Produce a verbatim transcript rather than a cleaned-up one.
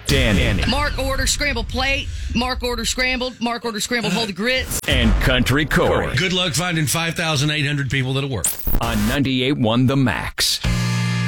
Danny. Mark order scrambled plate. Mark order scrambled. Mark order scrambled whole grits. And Country Corey. Good luck finding five thousand eight hundred people that'll work. On ninety-eight point one The Max.